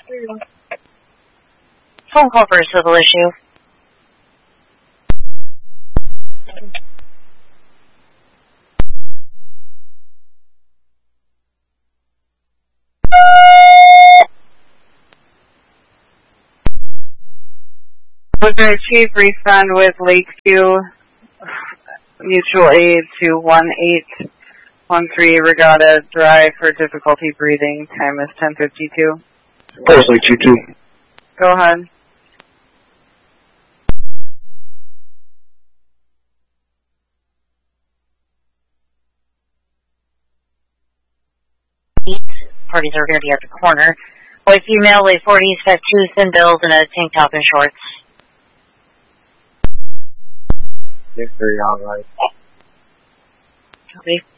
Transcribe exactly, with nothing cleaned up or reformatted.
Phone call for a civil issue. Lieutenant Chief, respond with Lakeview Mutual Aid to one eight one three Regatta Drive for difficulty breathing. Time is ten fifty-two. Pulse Lake two two. Go ahead. Parties are going to be at the corner. Boy, female, late forties, got two thin bills and a tank top and shorts. Yes, very all right. Okay.